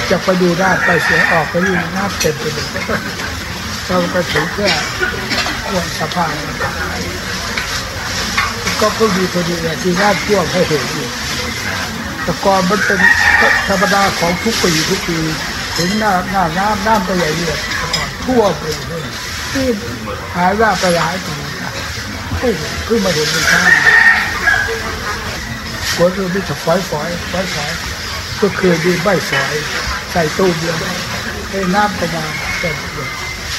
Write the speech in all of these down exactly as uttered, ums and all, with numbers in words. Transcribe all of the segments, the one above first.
จะไปดูได้ไปเสียออกไปดูน้ำเต็มไปหมดเราไปถึงแค่วันสะพานก็พอดีพอดีเนี่ยที่น้ำท่วมให้เห็นอยู่แต่ก่อนมันเป็นธรรมดาของทุกปีทุกปีถึงหน้าหน้าน้ำน้ำไปใหญ่เนี่ยก่อนท่วมไปเลยที่หายว่าไปหลายปีนะเฮ้ยเพิ่งมาเห็นในชาติกดดูมีแต่ฝอยฝอยฝอยฝอยก็คือดีใบฝอยใส่ตู้เดียวให้น้ำประมาณเต็มเลย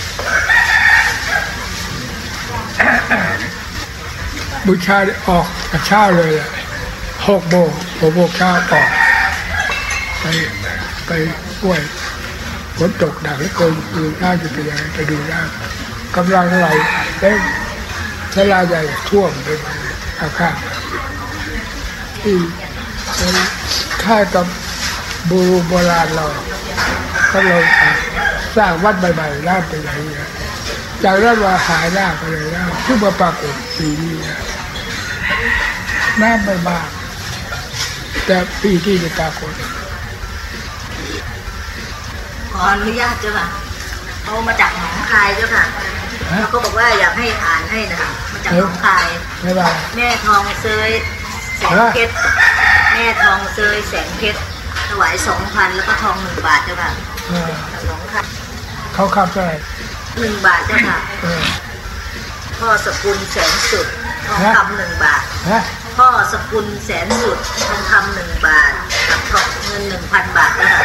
บูชาออกกระเช้าเลยหกโมงหกโมงเช้าออกไปไปห้วยฝนตกหนักแล้วคนดูน่าจะเป็นยังไงไปดูได้กำลังไหลเต้นทลายใหญ่ท่วมไปอาคารที่ค่ายกับบูรุโบราณเราก็เราสร้างวัดใหม่ๆล่าไปไหนเนี่ยจากนั้นว่าหายหน้าไปเลยนะขึ้นมาปรากฏปีนี้นะน้ำไม่มากแต่ปีที่จะปรากฏขออนุญาตเจ้าค่ะเขามาจากหนองคายเจ้าค่ะเขาก็บอกว่าอยากให้อ่านให้นะคะมาจากหนองคายแม่ทองเซยแสงเพชรแม่ทองเซยแสงเพชรถวายสองพันแล้วก็ทองหนึ่งบาทเจ้าค่ะสองพันเขาขับเท่าไหร่หนึ่งบาทเจ้าค่ะพ่อสกุลแสนสุดทองคำหนึ่งบาทพ่อสกุลแสนสุดทองคำหนึ่งบาทกับทองเงินหนึ่งพันบาทเจ้าค่ะ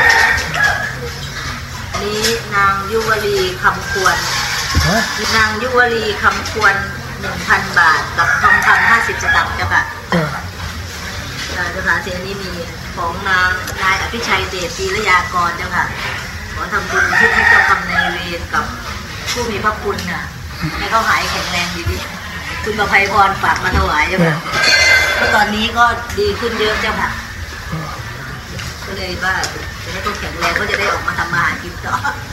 นี้นางยุวลีคำควรนางยุวลีคำควรหนึ่งพันบาทกับทองคำห้าสิบสตางค์เจ้าค่ะเจ้าค่ะเสียนี้มีของนางนายอภิชัยเดชจีรยากรเจ้าค่ะขอทำบุญที่ให้เจ้ากรรมนายเวรกับผู้มีพระคุณน่ะให้เขาหายแข็งแรงดีๆคุณประภัยพรฝากมาถวายเจ้าค่ะแล้วตอนนี้ก็ดีขึ้นเยอะเจ้าค่ะก็เลยว่าจะให้เขาแข็งแรงก็จะได้ออกมาทำมาหากินต่อ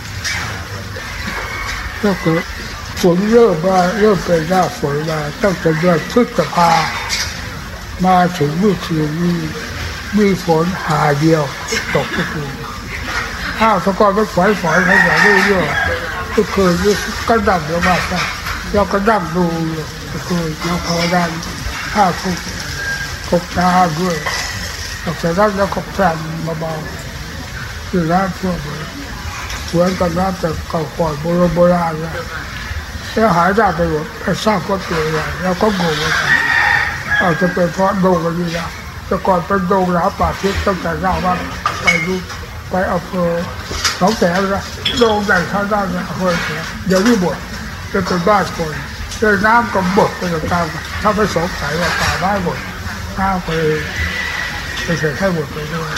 ก็เกิดฝนเริ่มมาเริ่มเป็นหน้าฝนมาตั้งแต่เดือนพฤษภามาถึงเมื่อคืนนี้มีฝนหาเดียวตกก็คือข้าวตะกอนมันฝอยฝอยเขาอย่างเยอะๆก็เคยก็ดับเดี๋ยวมาซะเราก็ดับดูก็เคยเราพอดันข้าวทุกกบตาด้วยหลังจากนั้นแล้วก็แฟนมาเบาคือร้านทั่วไปสวนกับร้านแต่เก่าก่อนโบราณโบราณนะแล้วหายได้ไปหมดไปสร้างก็เกิดอะไรแล้วก็งงว่าอาจจะเป็นเพราะโดงกันนี่นะแต่ก่อนเป็นโดงหลาป่าพิษตั้งแต่หน้าวัดไปดูไปอำเภอหนองแสนนะโดงใหญ่ข้างด้านเนี่ยอำเภอแสนเดี๋ยวนี้หมดจะเป็นบ้านคนเจอน้ำก็หมดไปตามถ้าไม่สงสัยว่าป่าไม้หมดน้ำไปไปเสียแค่หมดไปด้วย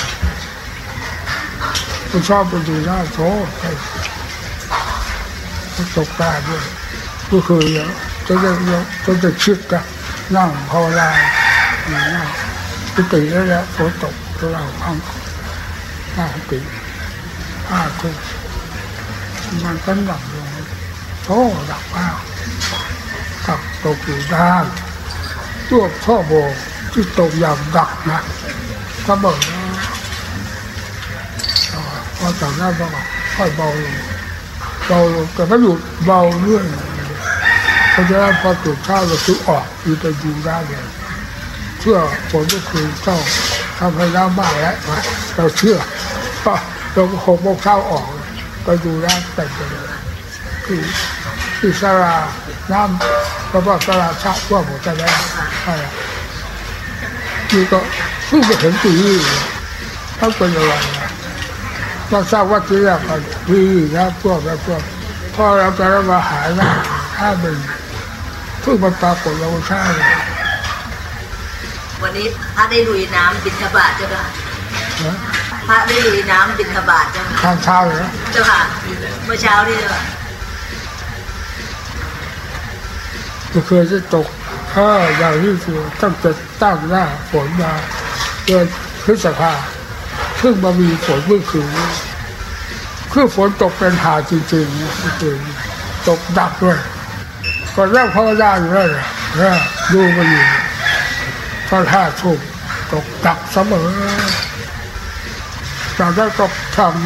คุณชอบไปดูหน้าโถตกตาด้วยก็คือจะได้จะได้ชิดกันนั่งภาวนานั่งปกติแล้วแล้วฝนตกเราพังห้าปีห้าทุ่มมันก็ดับลงโอ้ดับมากกับตกอยู่ด้านตัวพ่อโบที่ตกอย่างดักนะก็บอกนะพอจากนั้นก็ค่อยเบาลงเบาลงแต่ก็หยุดเบาเรื่อยเพราะฉะนั้นพอตื่นเช้าเราคือออกอยู่แต่อยู่ได้เลยเชื่อฝนก็คือเจ้าทำให้น้ำมากแล้วเราเชื่อเราหกโมงเช้าออกไปดูน้ำเต็มไปเลยคือที่สระน้ำเพราะว่าสระชาติว่าหมดแล้วอะไรนี่ก็เพิ่งจะเห็นปีนี้เขาเป็นอะไรนะเราทราบว่าที่แรกกันปีนะพวกแล้วพวกพอเราจะมาหายนะถ้าเป็นเพิ่งมาปรากฏเราใช่วันนี้พระได้ลุยน้ำบิณฑบาตเจ้าค่ะพระได้ลุยน้ำบิณฑบาตเจ้าค่ะทางเช้าเลยเจ้าค่ะเมื่อเช้านี่เจ้าค่ะก็เคยจะตกถ้าอย่างนี้คือตั้งแต่ตั้งหน้าฝนมาเดือนพฤษภาเพิ่งมามีฝนเมื่อคืนคือฝนตกเป็นหาจริงๆนะคือตกดับด้วยก็เริ่มภาวนาอยู่แล้วนะดูมาอยู่ตอนห้าทุ่มตกดับเสมอจากนั้นก็ทำ